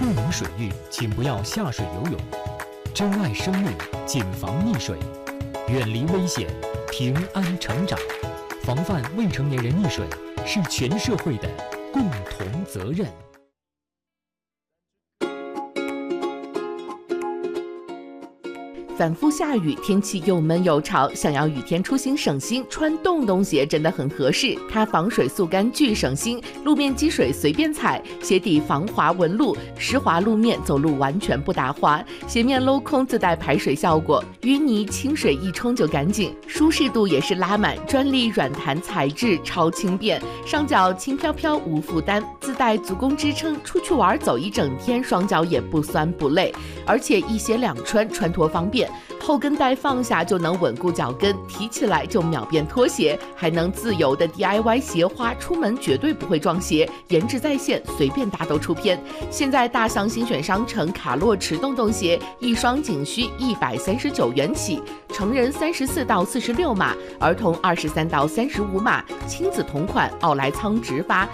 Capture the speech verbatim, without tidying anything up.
不明水域，请不要下水游泳。珍爱生命，谨防溺水，远离危险，平安成长。防范未成年人溺水是全社会的共同责任。 反复下雨，天气又闷又潮，想要雨天出行省心，穿洞洞鞋真的很合适。它防水速干巨省心，路面积水随便踩，鞋底防滑纹路，湿滑路面走路完全不打滑。鞋面镂空自带排水效果，淤泥清水一冲就干净。舒适度也是拉满，专利软弹材质，超轻便，上脚轻飘飘无负担，自带足弓支撑，出去玩走一整天，双脚也不酸不累。而且一鞋两穿，穿脱方便。后跟带放下就能稳固脚跟，提起来就秒变拖鞋，还能自由的 D I Y 鞋花，出门绝对不会撞鞋，颜值在线，随便搭都出片。现在大象新选商城卡洛驰洞洞鞋，一双仅需一百三十九元起，成人三十四到四十六码，儿童二十三到三十五码，亲子同款奥莱仓直发。